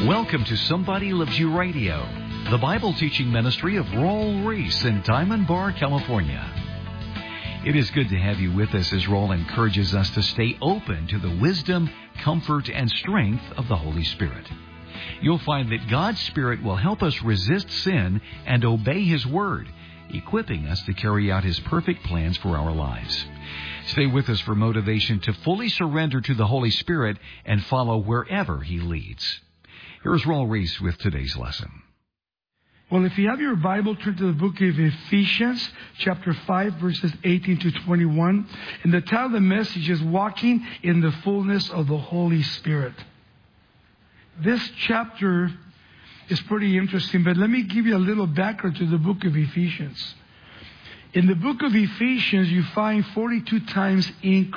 Welcome to Somebody Loves You Radio, the Bible teaching ministry of Roll Reese in Diamond Bar, California. It is good to have you with us as Roll encourages us to stay open to the wisdom, comfort, and strength of the Holy Spirit. You'll find that God's Spirit will help us resist sin and obey His Word, equipping us to carry out His perfect plans for our lives. Stay with us for motivation to fully surrender to the Holy Spirit and follow wherever He leads. Here's Roll Reese with today's lesson. Well, if you have your Bible, turn to the book of Ephesians, chapter 5, verses 18 to 21. And the title of the message is Walking in the Fullness of the Holy Spirit. This chapter is pretty interesting, but let me give you a little background to the book of Ephesians. In the book of Ephesians, you find 42 times in